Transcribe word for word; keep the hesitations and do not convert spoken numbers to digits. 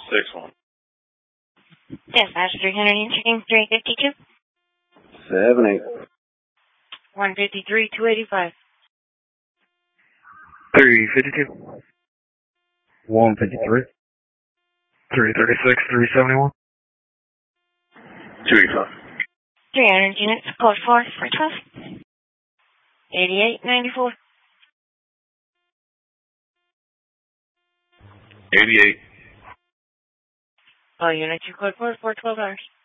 six one. Dispatch three hundred inching three fifty-two. seven eight. one fifty-three, two eighty-five. three fifty-two. one fifty-three. three thirty-six, three seventy-one. two eighty-five. three hundred units, code four for twelve. eighty-eight ninety-four. eighty-eight. All units, your code four for twelve hours.